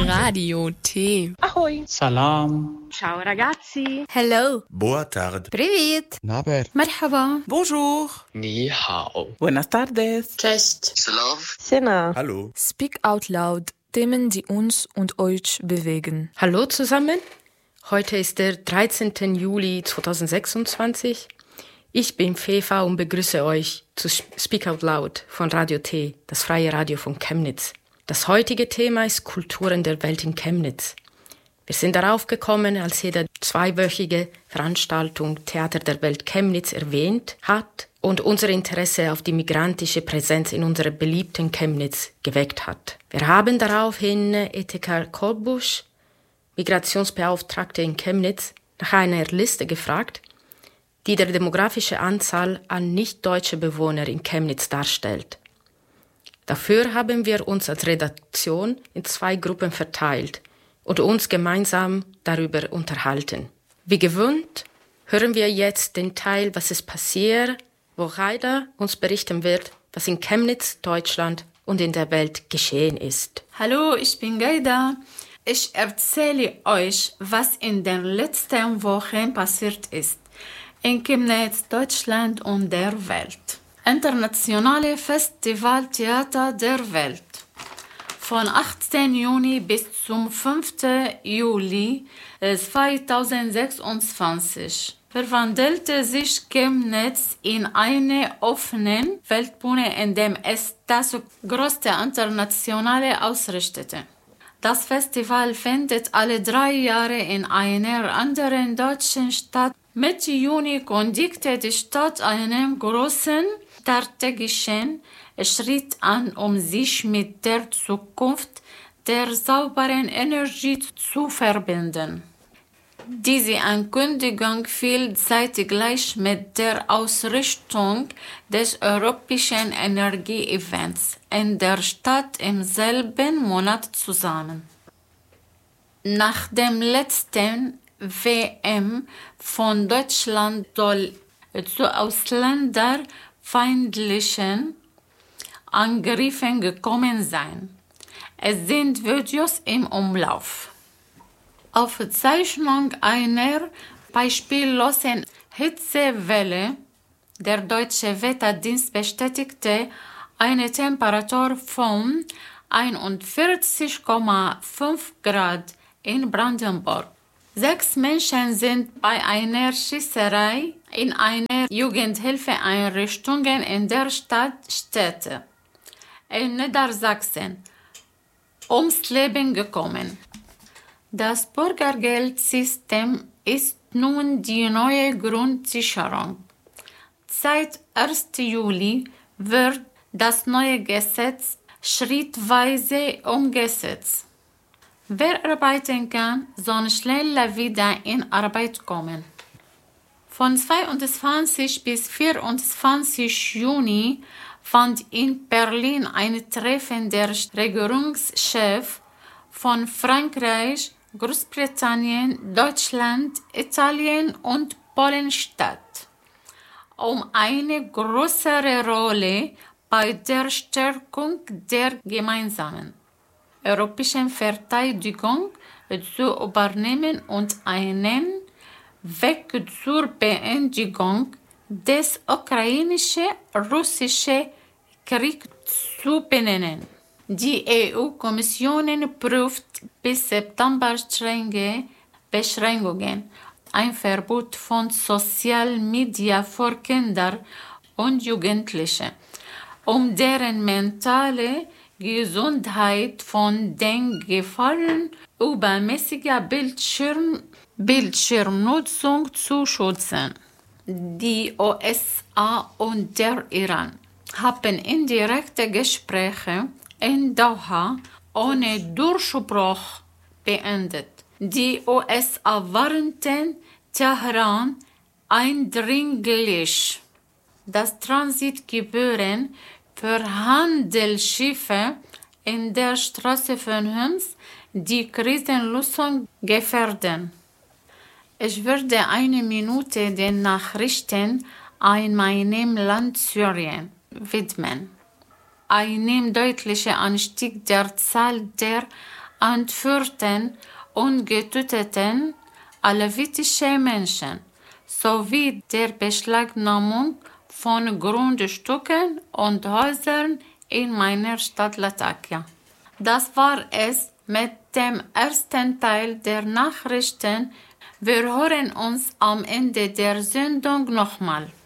Radio T. Ahoj. Salam. Ciao ragazzi. Hello. Boa tarde. Привет. Naber. مرحبا. Bonjour. Ni hao. Buenas tardes. Cześć. Slav. Sena. Hallo. Speak out loud. Themen, die uns und euch bewegen. Hallo zusammen. Heute ist der 13. Juli 2026. Ich bin Fefa und begrüße euch zu Speak Out Loud von Radio T, das freie Radio von Chemnitz. Das heutige Thema ist Kulturen der Welt in Chemnitz. Wir sind darauf gekommen, als jede zweiwöchige Veranstaltung Theater der Welt Chemnitz erwähnt hat und unser Interesse auf die migrantische Präsenz in unserer beliebten Chemnitz geweckt hat. Wir haben daraufhin Etika Kolbusch, Migrationsbeauftragte in Chemnitz, nach einer Liste gefragt, die die demografische Anzahl an nicht-deutsche Bewohner in Chemnitz darstellt. Dafür haben wir uns als Redaktion in 2 Gruppen verteilt und uns gemeinsam darüber unterhalten. Wie gewohnt hören wir jetzt den Teil Was ist passiert, wo Raida uns berichten wird, was in Chemnitz, Deutschland und in der Welt geschehen ist. Hallo, ich bin Gaida. Ich erzähle euch, was in den letzten Wochen passiert ist. In Chemnitz, Deutschland und der Welt. Internationale Festival Theater der Welt. Von 18. Juni bis zum 5. Juli 2026 verwandelte sich Chemnitz in eine offene Weltbühne, in dem es das größte internationale ausrichtete. Das Festival findet alle 3 Jahre in einer anderen deutschen Stadt. Mitte Juni kündigte die Stadt einen großen strategischen Schritt an, um sich mit der Zukunft der sauberen Energie zu verbinden. Diese Ankündigung fiel zeitgleich mit der Ausrichtung des Europäischen Energie-Events in der Stadt im selben Monat zusammen. Nach dem letzten WM von Deutschland soll zu ausländerfeindlichen Angriffen gekommen sein. Es sind Videos im Umlauf. Aufzeichnung einer beispiellosen Hitzewelle. Der Deutsche Wetterdienst bestätigte eine Temperatur von 41,5 Grad in Brandenburg. 6 Menschen sind bei einer Schießerei in einer Jugendhilfeeinrichtung in der Stadt Städte in Niedersachsen ums Leben gekommen. Das Bürgergeldsystem ist nun die neue Grundsicherung. Seit 1. Juli wird das neue Gesetz schrittweise umgesetzt. Wer arbeiten kann, soll schneller wieder in Arbeit kommen. Von 22 bis 24 Juni fand in Berlin ein Treffen der Regierungschefs von Frankreich, Großbritannien, Deutschland, Italien und Polen statt, um eine größere Rolle bei der Stärkung der gemeinsamen europäischen Verteidigung zu übernehmen und einen Weg zur Beendigung des ukrainisch-russischen Kriegs zu benennen. Die EU-Kommission prüft bis September strenge Beschränkungen, ein Verbot von Social Media für Kinder und Jugendliche, um deren mentale Gesundheit von den Gefahren übermäßiger Bildschirmnutzung zu schützen. Die USA und der Iran haben indirekte Gespräche in Doha ohne Durchbruch beendet. Die USA warnten Teheran eindringlich, dass Transitgebühren für Handelsschiffe in der Straße von Homs die Krisenlösung gefährden. Ich würde eine Minute den Nachrichten in meinem Land Syrien widmen. Einem deutlichen Anstieg der Zahl der entführten und getöteten alevitische Menschen sowie der Beschlagnahmung von Grundstücken und Häusern in meiner Stadt Latakia. Das war es mit dem ersten Teil der Nachrichten. Wir hören uns am Ende der Sendung nochmal.